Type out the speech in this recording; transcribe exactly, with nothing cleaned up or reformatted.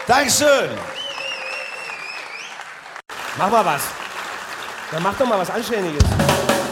Dankeschön. Mach mal was. Dann mach doch mal was Anständiges.